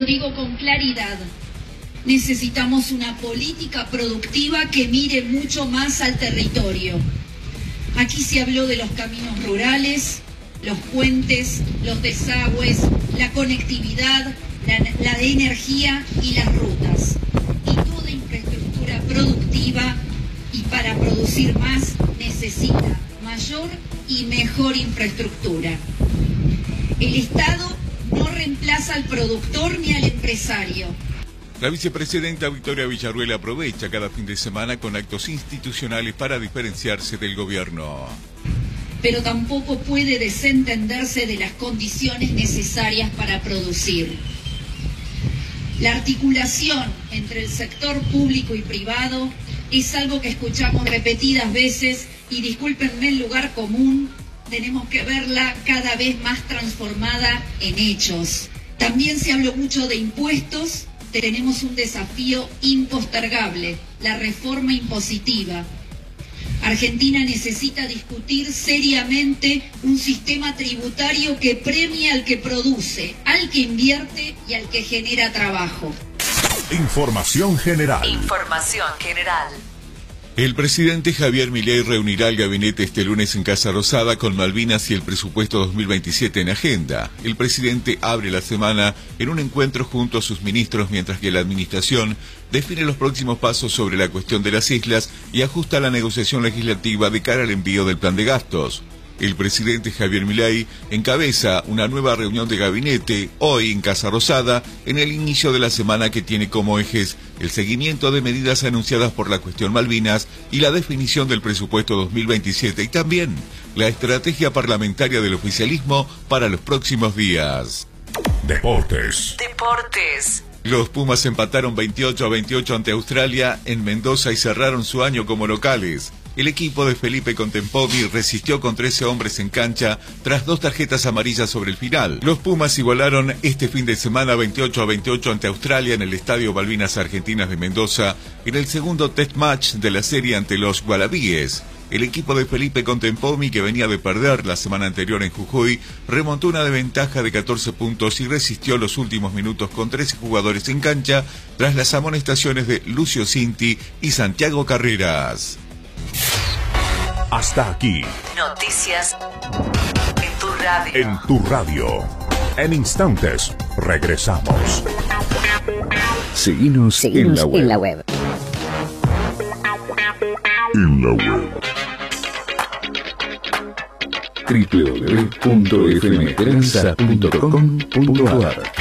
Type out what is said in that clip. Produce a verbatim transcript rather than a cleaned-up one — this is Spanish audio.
digo con claridad, necesitamos una política productiva que mire mucho más al territorio. Aquí se habló de los caminos rurales, los puentes, los desagües, la conectividad, la, la de energía y las rutas. Y toda infraestructura productiva, y para producir más necesita mayor y mejor infraestructura. El Estado no reemplaza al productor ni al empresario. La vicepresidenta Victoria Villarruel aprovecha cada fin de semana con actos institucionales para diferenciarse del gobierno. Pero tampoco puede desentenderse de las condiciones necesarias para producir. La articulación entre el sector público y privado es algo que escuchamos repetidas veces y, discúlpenme el lugar común, tenemos que verla cada vez más transformada en hechos. También se habló mucho de impuestos. Tenemos un desafío impostergable, la reforma impositiva. Argentina necesita discutir seriamente un sistema tributario que premie al que produce, al que invierte y al que genera trabajo. Información general. Información general. El presidente Javier Milei reunirá el gabinete este lunes en Casa Rosada con Malvinas y el presupuesto dos mil veintisiete en agenda. El presidente abre la semana en un encuentro junto a sus ministros, mientras que la administración define los próximos pasos sobre la cuestión de las islas y ajusta la negociación legislativa de cara al envío del plan de gastos. El presidente Javier Milei encabeza una nueva reunión de gabinete hoy en Casa Rosada, en el inicio de la semana que tiene como ejes el seguimiento de medidas anunciadas por la cuestión Malvinas y la definición del presupuesto dos mil veintisiete, y también la estrategia parlamentaria del oficialismo para los próximos días. Deportes. Deportes. Los Pumas empataron veintiocho a veintiocho ante Australia en Mendoza y cerraron su año como locales. El equipo de Felipe Contempomi resistió con trece hombres en cancha tras dos tarjetas amarillas sobre el final. Los Pumas igualaron este fin de semana veintiocho a veintiocho ante Australia en el Estadio Malvinas Argentinas de Mendoza en el segundo test match de la serie ante los Wallabies. El equipo de Felipe Contempomi, que venía de perder la semana anterior en Jujuy, remontó una desventaja de catorce puntos y resistió los últimos minutos con trece jugadores en cancha tras las amonestaciones de Lucio Cinti y Santiago Carreras. Hasta aquí. Noticias en tu radio. En tu radio. En instantes, regresamos. Seguinos, Seguinos en la web. En la web. En la web. doble u doble u doble u punto f m esperanza punto com punto a r